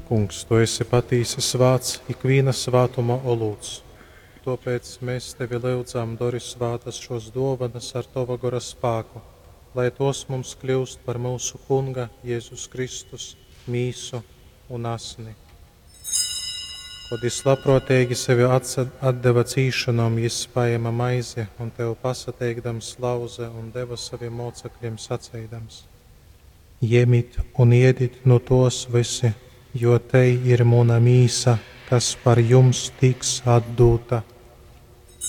Kungs, tu esi patīsis vārds ikviena svētuma olūts. Tāpēc mēs tevi lūdzam, dori svātas šos dāvanas ar tava gara spēku, lai tos mums kļūst par mūsu Kunga Jēzus Kristus mīsu un asni. Kad viņš labprātīgi sevi atdeva cīšanām, viņš paēma maizi un tev pasateikdams lauze un deva saviem mocekļiem sacīdams: Ņemiet un ēdiet no tos visi, jo te ir mana mīsa, kas par jums tiks atdota.